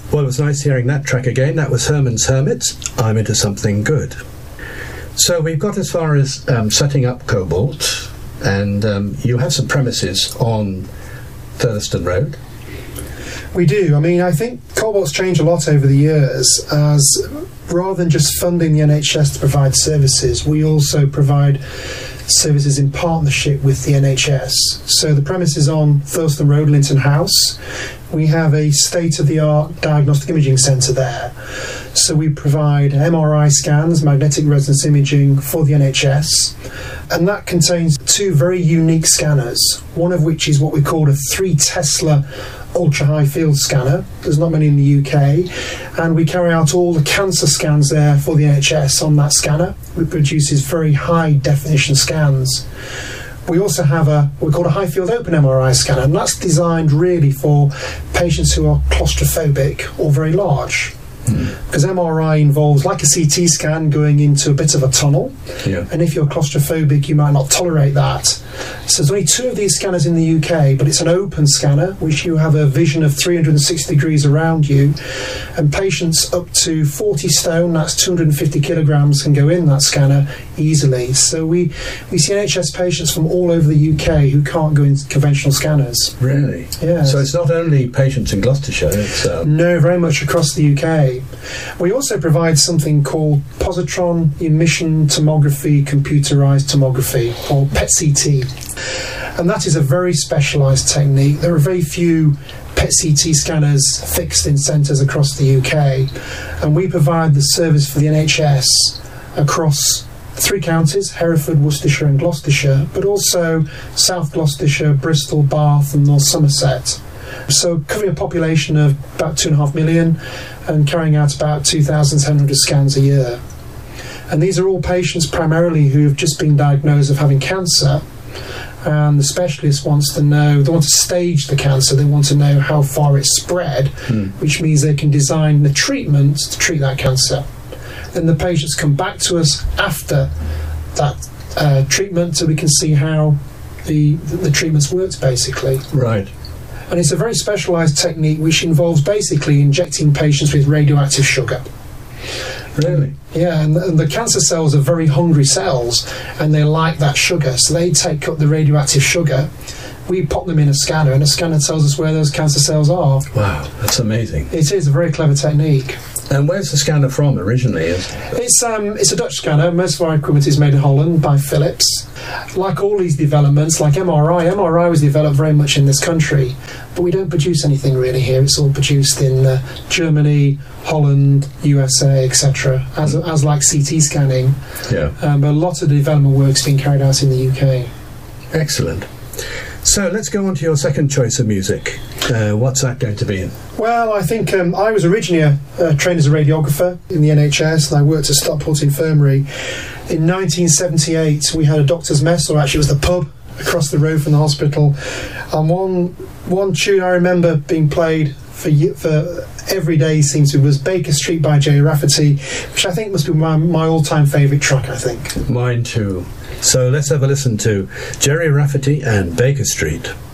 Well, it was nice hearing that track again. That was Herman's Hermits, I'm Into Something Good. So we've got as far as setting up Cobalt, and you have some premises on Thurlaston Road. We do. I mean, I think Cobalt's changed a lot over the years, as rather than just funding the NHS to provide services, we also provide services in partnership with the NHS. So the premises on Thurlaston Road, Linton House, we have a state-of-the-art diagnostic imaging centre there. So we provide MRI scans, magnetic resonance imaging, for the NHS, and that contains two very unique scanners, one of which is what we call a 3 Tesla ultra-high field scanner. There's not many in the UK, and we carry out all the cancer scans there for the NHS on that scanner. It produces very high definition scans. We also have what we call a high field open MRI scanner, and that's designed really for patients who are claustrophobic or very large. Because MRI involves, like a CT scan, going into a bit of a tunnel, and if you're claustrophobic you might not tolerate that. So there's only 2 of these scanners in the UK, but it's an open scanner which you have a vision of 360 degrees around you, and patients up to 40 stone, that's 250 kilograms, can go in that scanner easily. So we see NHS patients from all over the UK who can't go in conventional scanners. Really? Yeah. So it's not only patients in Gloucestershire, it's... No, very much across the UK. We also provide something called positron emission tomography computerized tomography, or PET-CT, and that is a very specialised technique. There are very few PET-CT scanners fixed in centres across the UK, and we provide the service for the NHS across 3 counties, Hereford, Worcestershire and Gloucestershire, but also South Gloucestershire, Bristol, Bath and North Somerset. So covering a population of about 2.5 million and carrying out about 2,700 scans a year. And these are all patients primarily who have just been diagnosed of having cancer, and the specialist wants to know, they want to stage the cancer, they want to know how far it's spread, which means they can design the treatments to treat that cancer. Then the patients come back to us after that treatment so we can see how the treatments worked, basically. Right. And it's a very specialised technique which involves basically injecting patients with radioactive sugar. Really? Yeah, and the cancer cells are very hungry cells, and they like that sugar, so they take up the radioactive sugar. We pop them in a scanner, and a scanner tells us where those cancer cells are. Wow, that's amazing. It is a very clever technique. And where's the scanner from originally? It's a Dutch scanner. Most of our equipment is made in Holland by Philips. Like all these developments, like MRI was developed very much in this country, but we don't produce anything really here. It's all produced in Germany, Holland, USA, etc. As like CT scanning. Yeah. But a lot of the development work's been carried out in the UK. Excellent. So let's go on to your second choice of music. What's that going to be in? Well, I think I was originally trained as a radiographer in the NHS, and I worked at Stockport Infirmary. In 1978, we had a doctor's mess, or actually it was the pub across the road from the hospital. And one tune I remember being played for every day was Baker Street by Gerry Rafferty, which I think must be my all-time favourite track, I think. Mine too. So let's have a listen to Gerry Rafferty and Baker Street.